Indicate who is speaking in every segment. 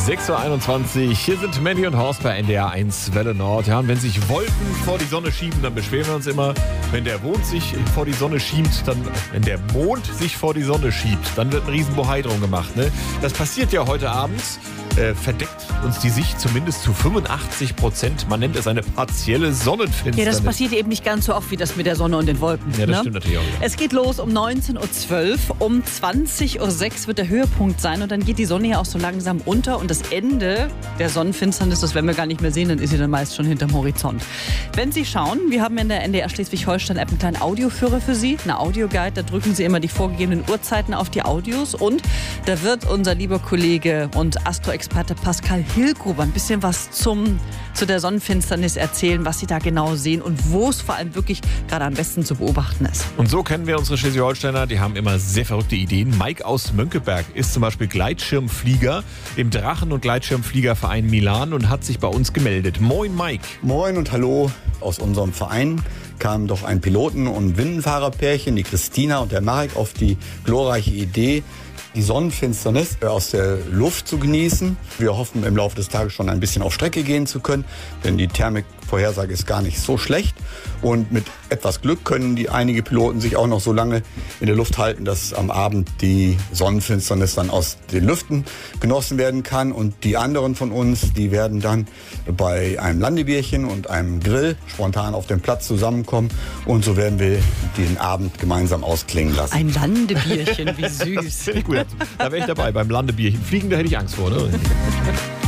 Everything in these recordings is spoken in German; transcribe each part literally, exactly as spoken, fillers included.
Speaker 1: sechs Uhr einundzwanzig, hier sind Mandy und Horst bei N D R eins Welle Nord. Ja, und wenn sich Wolken vor die Sonne schieben, dann beschweren wir uns immer. Wenn der Mond sich vor die Sonne schiebt, dann, wenn der Mond sich vor die Sonne schiebt, dann wird ein Riesenbohai drum gemacht. Ne? Das passiert ja heute Abend. Äh, verdeckt uns die Sicht zumindest zu fünfundachtzig Prozent. Man nennt es eine partielle Sonnenfinsternis.
Speaker 2: Ja, das passiert eben nicht ganz so oft wie das mit der Sonne und den Wolken.
Speaker 1: Ja, das
Speaker 2: ne?
Speaker 1: stimmt natürlich auch. Ja.
Speaker 2: Es geht los um neunzehn Uhr zwölf. Um zwanzig Uhr sechs wird der Höhepunkt sein und dann geht die Sonne ja auch so langsam unter und das Ende der Sonnenfinsternis, das werden wir gar nicht mehr sehen, dann ist sie dann meist schon hinterm Horizont. Wenn Sie schauen, wir haben in der N D R Schleswig-Holstein-App einen kleinen Audioführer für Sie, eine Audioguide, da drücken Sie immer die vorgegebenen Uhrzeiten auf die Audios und da wird unser lieber Kollege und Astroexperte Pascal Hillgruber ein bisschen was zum, zu der Sonnenfinsternis erzählen, was Sie da genau sehen und wo es vor allem wirklich gerade am besten zu beobachten ist.
Speaker 1: Und so kennen wir unsere Schleswig-Holsteiner, die haben immer sehr verrückte Ideen. Mike aus Mönckeberg ist zum Beispiel Gleitschirmflieger im Drachen- und Gleitschirmfliegerverein Milan und hat sich bei uns gemeldet. Moin Mike.
Speaker 3: Moin und hallo. Aus unserem Verein kamen doch ein Piloten- und Windenfahrerpärchen, die Christina und der Marek, auf die glorreiche Idee, die Sonnenfinsternis aus der Luft zu genießen. Wir hoffen, im Laufe des Tages schon ein bisschen auf Strecke gehen zu können, denn die Thermikvorhersage ist gar nicht so schlecht. Und mit etwas Glück können die einige Piloten sich auch noch so lange in der Luft halten, dass am Abend die Sonnenfinsternis dann aus den Lüften genossen werden kann. Und die anderen von uns, die werden dann bei einem Landebierchen und einem Grill spontan auf dem Platz zusammenkommen. Und so werden wir den Abend gemeinsam ausklingen lassen.
Speaker 2: Ein Landebierchen, wie süß.
Speaker 1: Finde ich gut. Da wäre ich dabei beim Landebierchen. Fliegen, da hätte ich Angst vor, ne?
Speaker 4: N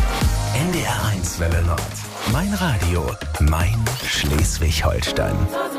Speaker 4: D R eins Welle Nord. Mein Radio, mein Schleswig-Holstein.